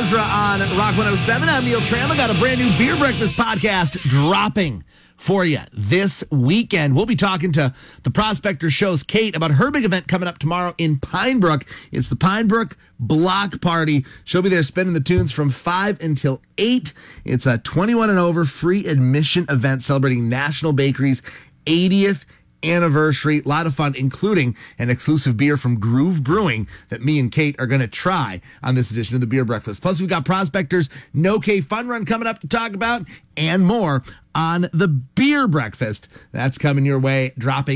Ezra on Rock 107. I'm Neil Tram. I got a brand new Beer Breakfast podcast dropping for you this weekend. We'll be talking to the Prospector Show's Kate about her big event coming up tomorrow in Pine Brook. It's the Pine Brook Block Party. She'll be there spinning the tunes from 5 until 8. It's a 21 and over free admission event celebrating National Bakery's 80th anniversary. A lot of fun, including an exclusive beer from Groove Brewing that me and Kate are going to try on this edition of the Beer Breakfast. Plus, we've got Prospector's No K Fun Run coming up to talk about and more on the Beer Breakfast. That's coming your way, dropping